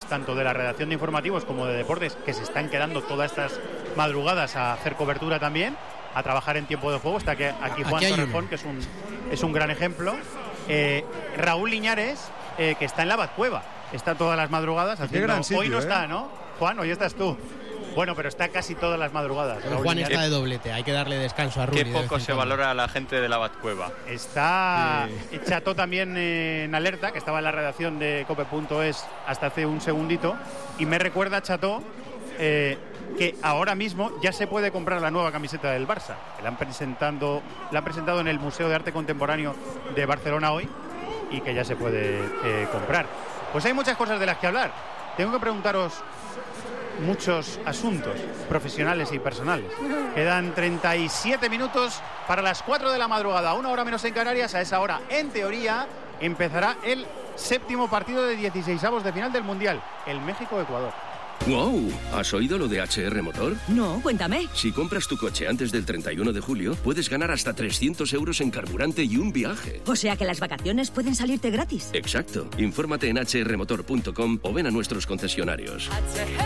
tanto de la redacción de informativos como de deportes, que se están quedando todas estas madrugadas a hacer cobertura también, a trabajar en tiempo de juego. Está aquí Juan Torrejón, que es un gran ejemplo. Raúl Liñares, que está en la Batcueva, está todas las madrugadas haciendo... gran sitio, hoy no está, ¿no? Juan, hoy estás tú. Bueno, pero está casi todas las madrugadas. Pero Juan está de doblete, hay que darle descanso a Rulli. Qué poco se valora a la gente de la Batcueva. Está Chato también en alerta, que estaba en la redacción de cope.es hasta hace un segundito, y me recuerda, Chato, que ahora mismo ya se puede comprar la nueva camiseta del Barça, que la han presentado en el Museo de Arte Contemporáneo de Barcelona hoy, y que ya se puede comprar. Pues hay muchas cosas de las que hablar. Tengo que preguntaros muchos asuntos profesionales y personales. Quedan 37 minutos para las 4 de la madrugada, 1 hora menos en Canarias. A esa hora, en teoría, empezará el séptimo partido de 16avos de final del Mundial, el México-Ecuador. ¡Wow! ¿Has oído lo de HR Motor? No, cuéntame. Si compras tu coche antes del 31 de julio, puedes ganar hasta 300 euros en carburante y un viaje. O sea que las vacaciones pueden salirte gratis. Exacto. Infórmate en hrmotor.com o ven a nuestros concesionarios.